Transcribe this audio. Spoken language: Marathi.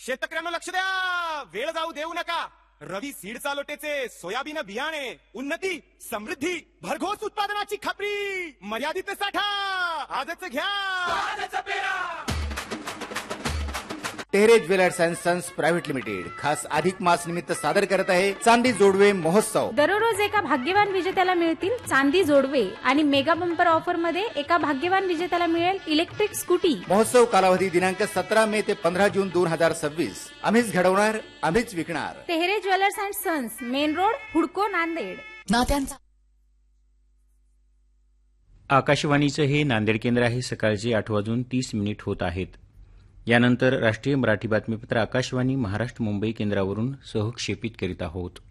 शेतकऱ्यांना लक्ष द्या, वेळ जाऊ देऊ नका. रवी सीडचा लोटेचे सोयाबीन बियाणे, उन्नती, समृद्धी, भरघोस उत्पादनाची खात्री, मर्यादित साठा, आजच घ्या, आजच पेरा. Tehre jewellers and sons private limited खास अधिक मास निमित्त सादर करत आहे चांदी जोडवे महोत्सव. दररोज एका भाग्यवान विजेत्याला मिळतील चांदी जोडवे आणि मेगा बंपर ऑफर मध्ये एका भाग्यवान विजेत्याला मिळेल इलेक्ट्रिक स्कूटी. महोत्सव कालावधी दिनांक 17 मे ते 15 जून 2026. आम्हीच घडवणार, आम्हीच विकणार. Tehre jewellers and sons, main road, हुडको, नांदेड. नात्यांचा आकाशवाणीचं हे नांदेड केंद्र आहे. सकाळचे 8:30 होत आहेत. यानंतर राष्ट्रीय मराठी बातमीपत्र आकाशवाणी महाराष्ट्र मुंबई केंद्रावरून सहक्षेपित करीत आहोत.